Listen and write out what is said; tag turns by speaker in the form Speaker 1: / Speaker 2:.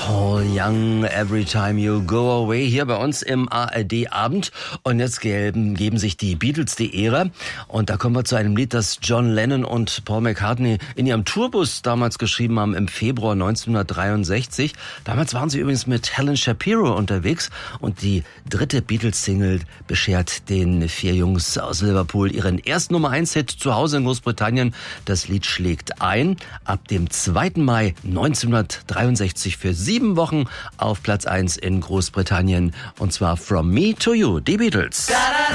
Speaker 1: Paul Young, Every Time You Go Away, hier bei uns im ARD-Abend. Und jetzt geben sich die Beatles die Ehre. Und da kommen wir zu einem Lied, das John Lennon und Paul McCartney in ihrem Tourbus damals geschrieben haben, im Februar 1963. Damals waren sie übrigens mit Helen Shapiro unterwegs. Und die dritte Beatles-Single beschert den 4 Jungs aus Liverpool ihren ersten Nummer-1-Hit zu Hause in Großbritannien. Das Lied schlägt ein. Ab dem 2. Mai 1963 für 7 Wochen auf Platz 1 in Großbritannien. Und zwar From Me to You, die Beatles.